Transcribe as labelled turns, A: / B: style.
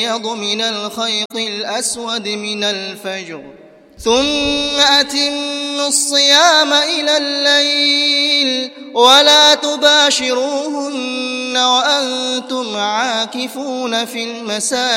A: الأبيض من الخيط الأسود من الفجر ثم أتموا الصيام إلى الليل ولا تباشروهن وأنتم عاكفون في المساجد